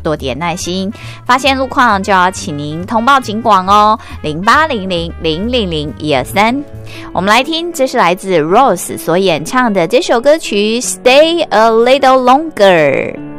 多点耐心，发现路况就要请您通报警广哦，0800000123。我们来听，这是来自 Rose 所演唱的这首歌曲 Stay a Little Longer。